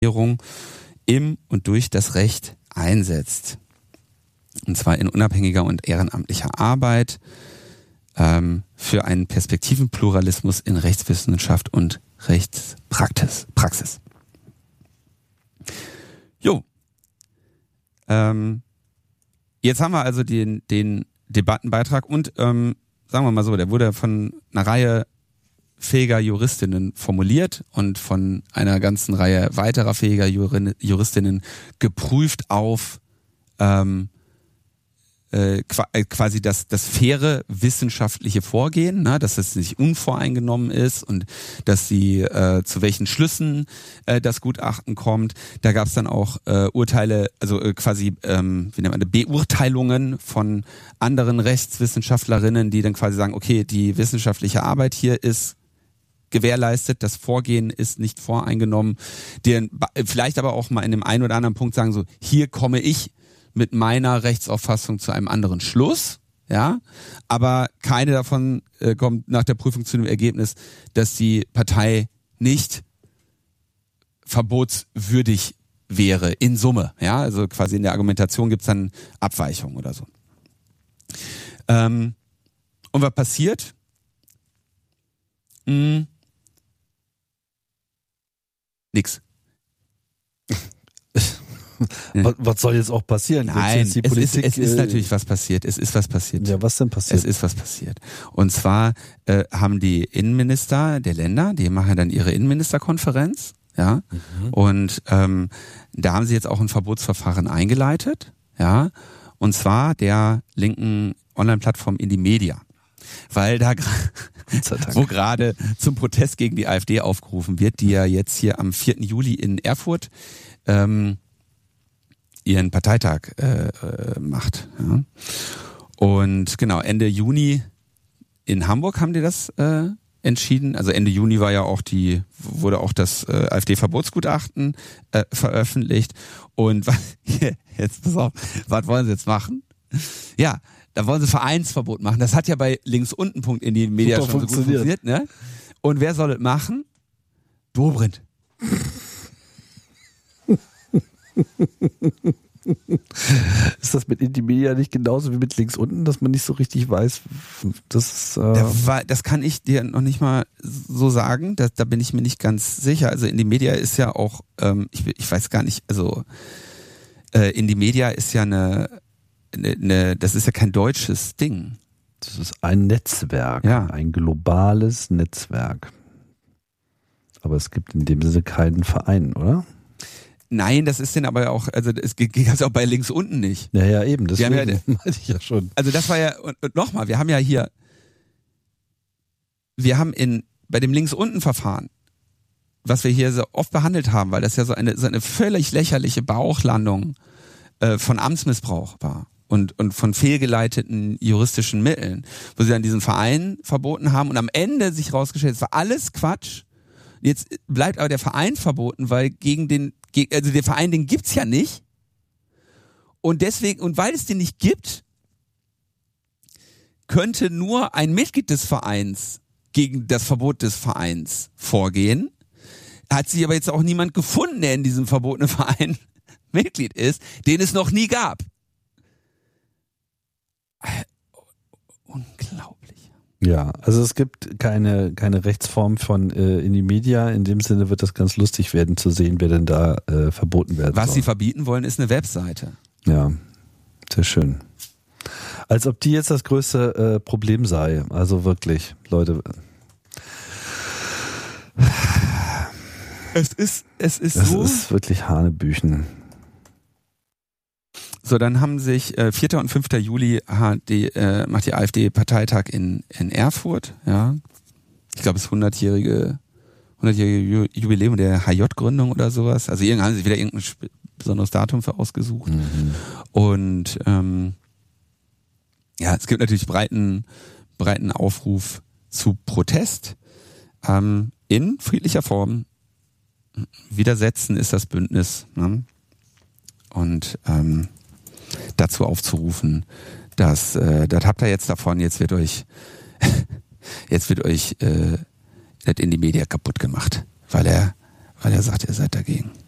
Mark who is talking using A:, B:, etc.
A: Regierung im und durch das Recht einsetzt. Und zwar in unabhängiger und ehrenamtlicher Arbeit für einen Perspektivenpluralismus in Rechtswissenschaft und Rechtspraxis. Jo. Jetzt haben wir also den Debattenbeitrag und sagen wir mal so, der wurde von einer Reihe fähiger Juristinnen formuliert und von einer ganzen Reihe weiterer fähiger Juristinnen geprüft auf quasi das faire wissenschaftliche Vorgehen, ne, dass es nicht unvoreingenommen ist und dass sie zu welchen Schlüssen das Gutachten kommt. Da gab es dann auch Urteile, also quasi wie nennt man das, Beurteilungen von anderen Rechtswissenschaftlerinnen, die dann quasi sagen, okay, die wissenschaftliche Arbeit hier ist gewährleistet, das Vorgehen ist nicht voreingenommen, die vielleicht aber auch mal in dem einen oder anderen Punkt sagen so, hier komme ich mit meiner Rechtsauffassung zu einem anderen Schluss, ja, aber keine davon kommt nach der Prüfung zu dem Ergebnis, dass die Partei nicht verbotswürdig wäre in Summe, ja, also quasi in der Argumentation gibt's dann Abweichungen oder so. Und was passiert? Nix.
B: Was soll jetzt auch passieren?
A: Nein, es ist natürlich was passiert. Es ist was passiert.
B: Ja, was denn passiert?
A: Es ist was passiert. Und zwar haben die Innenminister der Länder, die machen dann ihre Innenministerkonferenz, ja. Und da haben sie jetzt auch ein Verbotsverfahren eingeleitet, ja. Und zwar der linken Online-Plattform Indymedia. Weil da wo gerade zum Protest gegen die AfD aufgerufen wird, die ja jetzt hier am 4. Juli in Erfurt ihren Parteitag macht. Ja. Und genau, Ende Juni in Hamburg haben die das entschieden. Also Ende Juni wurde auch das AfD-Verbotsgutachten veröffentlicht. Und jetzt pass auf, was wollen sie jetzt machen? Ja, da wollen sie Vereinsverbot machen. Das hat ja bei links-unten.Indymedia schon so gut funktioniert, ne? Und wer soll es machen? Dobrindt.
B: Ist das mit Indymedia nicht genauso wie mit links unten, dass man nicht so richtig weiß, das
A: das kann ich dir noch nicht mal so sagen, da bin ich mir nicht ganz sicher. Also Indymedia ist ja auch, ich weiß gar nicht, also Indymedia ist ja das ist ja kein deutsches Ding.
B: Das ist ein Netzwerk,
A: ja.
B: Ein globales Netzwerk. Aber es gibt in dem Sinne keinen Verein, oder?
A: Nein, das ist denn aber auch, also es geht auch bei links unten nicht.
B: Ja, eben, das
A: meinte
B: ich ja schon.
A: Also das war ja, und nochmal, wir haben bei dem Links-Unten-Verfahren, was wir hier so oft behandelt haben, weil das ja so eine völlig lächerliche Bauchlandung von Amtsmissbrauch war und von fehlgeleiteten juristischen Mitteln, wo sie dann diesen Verein verboten haben und am Ende sich rausgestellt, es war alles Quatsch. Jetzt bleibt aber der Verein verboten, weil also der Verein, den gibt's ja nicht. Und deswegen, und weil es den nicht gibt, könnte nur ein Mitglied des Vereins gegen das Verbot des Vereins vorgehen. Hat sich aber jetzt auch niemand gefunden, der in diesem verbotenen Verein Mitglied ist, den es noch nie gab. Unglaublich.
B: Ja, also es gibt keine Rechtsform von Indymedia. In dem Sinne wird das ganz lustig werden zu sehen, wer denn da verboten werden soll.
A: Was sie verbieten wollen, ist eine Webseite.
B: Ja, sehr schön. Als ob die jetzt das größte Problem sei. Also wirklich, Leute.
A: Es ist
B: das
A: so.
B: Es ist wirklich Hanebüchen.
A: So, dann haben sich 4. und 5. Juli macht die AfD-Parteitag in Erfurt. Ja, ich glaube, es ist 100-jährige Jubiläum der HJ-Gründung oder sowas. Also haben sie wieder irgendein besonderes Datum für ausgesucht. Und ja, es gibt natürlich breiten Aufruf zu Protest in friedlicher Form. Widersetzen ist das Bündnis, ne? Und dazu aufzurufen, dass das habt ihr jetzt davon, jetzt wird euch das Indymedia kaputt gemacht, weil er sagt, ihr seid dagegen.